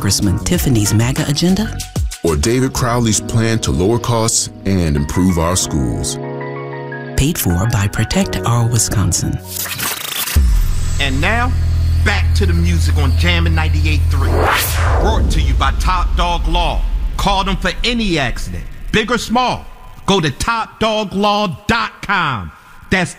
Congressman Tiffany's MAGA agenda? Or David Crowley's plan to lower costs and improve our schools? Paid for by Protect Our Wisconsin. And now, back to the music on Jammin' 98.3. Brought to you by Top Dog Law. Call them for any accident, big or small. Go to topdoglaw.com. That's